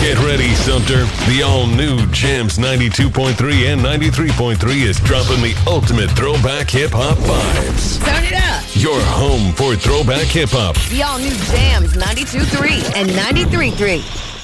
Get ready, Sumter. The all-new Jams 92.3 and 93.3 is dropping the ultimate throwback hip-hop vibes. Turn it up. Your home for throwback hip-hop. The all-new Jams 92.3 and 93.3.